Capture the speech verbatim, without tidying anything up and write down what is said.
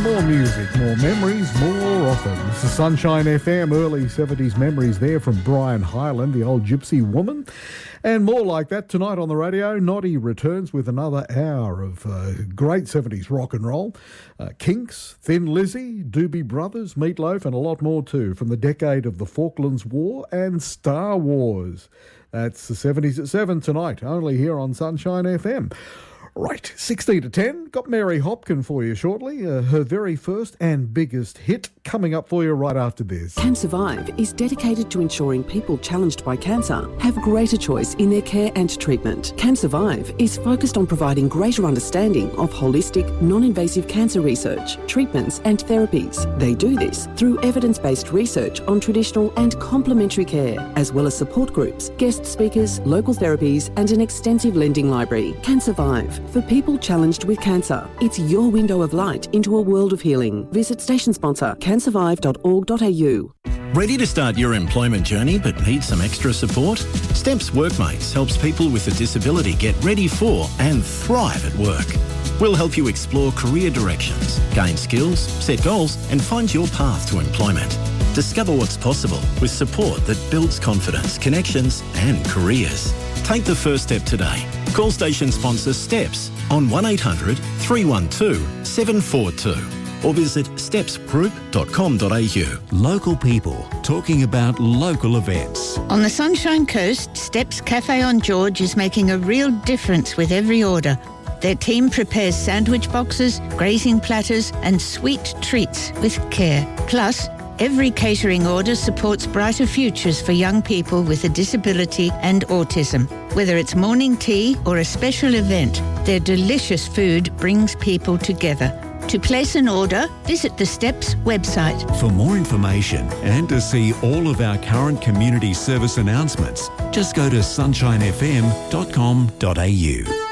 More music, more memories, more often. This is Sunshine F M, early seventies memories there from Brian Hyland, the old gypsy woman. And more like that tonight on the radio. Noddy returns with another hour of uh, great seventies rock and roll. Uh, Kinks, Thin Lizzy, Doobie Brothers, Meatloaf, and a lot more too from the decade of the Falklands War and Star Wars. That's the seventies at seven tonight, only here on Sunshine F M. Right, sixteen to ten, got Mary Hopkin for you shortly. Uh, her very first and biggest hit coming up for you right after this. Can Survive is dedicated to ensuring people challenged by cancer have greater choice in their care and treatment. Can Survive is focused on providing greater understanding of holistic, non-invasive cancer research, treatments and therapies. They do this through evidence-based research on traditional and complementary care, as well as support groups, guest speakers, local therapies and an extensive lending library. Can Survive. For people challenged with cancer, it's your window of light into a world of healing. Visit station sponsor can survive dot org dot a u. Ready to start your employment journey but need some extra support? Steps Workmates helps people with a disability get ready for and thrive at work. We'll help you explore career directions, gain skills, set goals and find your path to employment. Discover what's possible with support that builds confidence, connections and careers. Take the first step today. Call station sponsor STEPS on one eight hundred three one two seven four two or visit steps group dot com dot a u. Local people talking about local events. On the Sunshine Coast, Steps Cafe on George is making a real difference with every order. Their team prepares sandwich boxes, grazing platters and sweet treats with care. Plus, every catering order supports brighter futures for young people with a disability and autism. Whether it's morning tea or a special event, their delicious food brings people together. To place an order, visit the Steps website. For more information and to see all of our current community service announcements, just go to sunshine f m dot com dot a u.